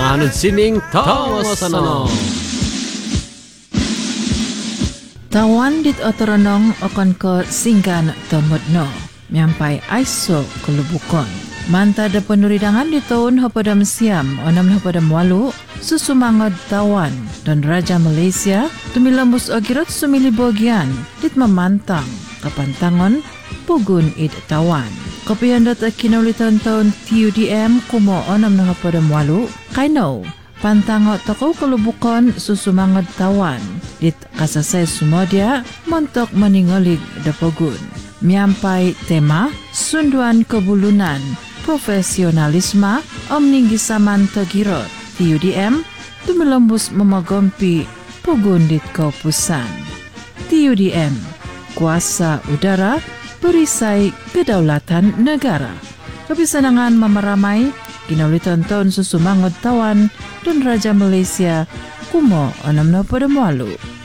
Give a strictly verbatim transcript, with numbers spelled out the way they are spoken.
Anun sining tawasana. Tawan dit otoronong okon ko singgan tomodno. Nyampai aiso kelubukon. Manta da penuridangan di tahun hapadam siam onam hapadam walu susumangod tawan dan Raja Malaysia tumilambus ogirot sumili bogian dit memantang kapantangon pugun id tawan. Kopian data kinaulitan tahun T U D M kumo onam na hapadam walu kaino pantango toko kelubukon susumangod tawan dit kasasay sumodia montok meningolig da pogun. Miampai tema sunduan kebulunan profesionalisme omninggi saman tegirot T U D M tumilambus memagompi pugundit kaupusan. T U D M kuasa udara perisai kedaulatan negara. Kebisanangan memeramai kinaulitan tahun susumangod tawan dan Raja Malaysia kumo onam na pada mualu.